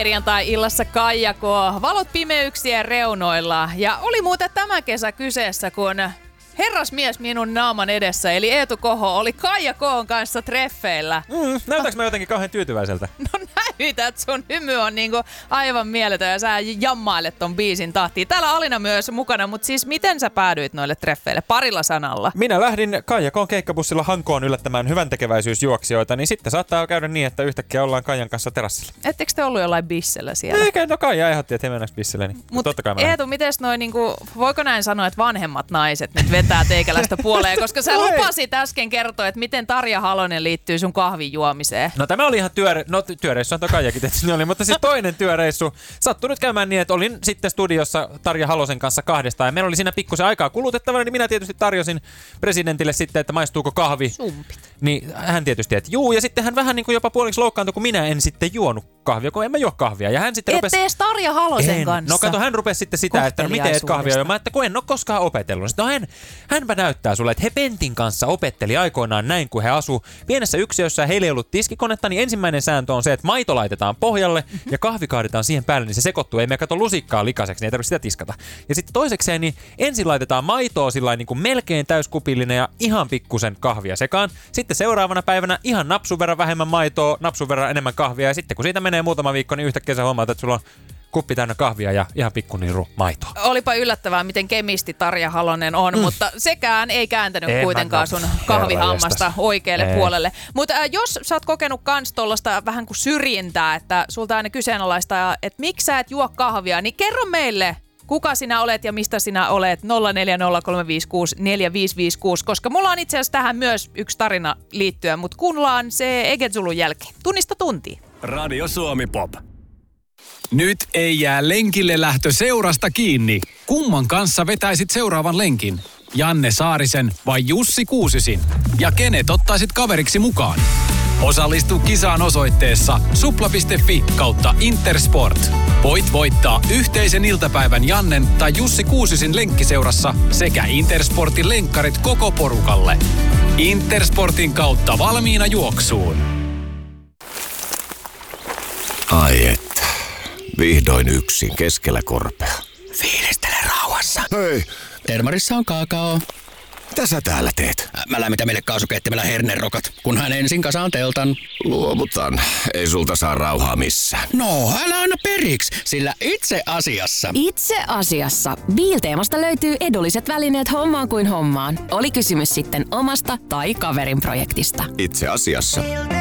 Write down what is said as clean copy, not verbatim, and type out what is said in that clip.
Perjantai-illassa Kaija K. Valot pimeyksien reunoilla. Ja oli muuten tämä kesä kyseessä, kun herrasmies minun naaman edessä, eli Eetu Koho, oli Kaija K:n kanssa treffeillä. Näytäks mä jotenkin kauhean tyytyväiseltä? No näytät, sun hymy on niinku aivan mieletön ja sä jammailet ton biisin tahtiin. Täällä Alina myös mukana, mutta siis miten sä päädyit noille treffeille? Parilla sanalla. Minä lähdin Kaija K:n keikkabussilla Hankoon yllättämään hyväntekeväisyysjuoksijoita, niin sitten saattaa käydä niin, että yhtäkkiä ollaan Kaijan kanssa terassilla. Ettekö te ollut jollain bissellä siellä? Eikä, no Kaija ehdotti, että he mennäks bisselle, niin totta kai mä Eetu, mites noi niinku, voiko näin sanoa, että vanhemmat naiset nyt vetää teikäläistä puoleen, koska sä lupasit äsken kertoa, että miten Tarja Halonen liittyy sun kahvin juomiseen. No tämä oli ihan työreissu, on Kaijakin tietysti oli, mutta siis toinen työreissu. Sattui nyt käymään niin, että olin sitten studiossa Tarja Halosen kanssa kahdestaan ja meillä oli siinä pikkusen aikaa kulutettavana, niin minä tietysti tarjosin presidentille sitten, että maistuuko kahvi. Sumpit. Niin hän tietysti, että juu, ja sitten hän vähän niin kuin jopa puoliksi loukkaantui, kun minä en sitten juonut kahvia, kun en mä juo kahvia. Ja hän sitten rupesi... ees Tarja Halosen kanssa. No kato, hän rupesi sitten sitä, että no miten et kahvia juo. Mä että kun en ole koskaan opetellut. Sitten hänpä näyttää sulle, että he Pentin kanssa opetteli aikoinaan näin, kun he asuu pienessä yksiössä ja heillä ei ollut tiskikonetta, niin ensimmäinen sääntö on se, että maito laitetaan pohjalle ja kahvi kaadetaan siihen päälle, niin se sekoittuu. Ei me kato lusikkaa likaiseksi, niin ei tarvitse sitä tiskata. Ja sitten toisekseen, niin ensin laitetaan maitoa sillain niin kuin melkein täyskupillinen ja ihan pikkusen kahvia sekaan. Sitten seuraavana päivänä ihan napsun verran vähemmän maitoa, napsun verran enemmän kahvia ja sitten kun siitä menee muutama viikko, niin yhtäkkiä sä huomaat, että sulla on kuppi täynnä kahvia ja ihan pikkuniru maitoa. Olipa yllättävää, miten kemisti Tarja Halonen on, mutta sekään ei kääntänyt kuitenkaan sun kahvihammasta oikealle puolelle. Mutta jos sä oot kokenut kans tollaista vähän kuin syrjintää, että sulta aina kyseenalaista, että miksi sä et juo kahvia, niin kerro meille, kuka sinä olet ja mistä sinä olet 0403564556, koska mulla on itse asiassa tähän myös yksi tarina liittyen, mutta kuunnellaan se Egezulun jälkeen. Tunnista tuntiin. Radio Suomi Pop. Nyt ei jää lenkille lähtö seurasta kiinni. Kumman kanssa vetäisit seuraavan lenkin? Janne Saarisen vai Jussi Kuusisin? Ja kenet ottaisit kaveriksi mukaan? Osallistu kisaan osoitteessa supla.fi/Intersport. Voit voittaa yhteisen iltapäivän Jannen tai Jussi Kuusisin lenkkiseurassa sekä Intersportin lenkkarit koko porukalle. Intersportin kautta valmiina juoksuun. Ai että. Vihdoin yksin keskellä korpea. Fiilistele rauhassa. Hei, Termarissa on kakao. mitä sä täällä teet? Mä lämmitän meille kaasukeittimellä hernerokat, kunhan ensin kasaan teltan. Luovutan. Ei sulta saa rauhaa missään. No, älä anna periksi, sillä itse asiassa Biilteemasta löytyy edulliset välineet hommaan kuin hommaan. Oli kysymys sitten omasta tai kaverin projektista. Itse asiassa.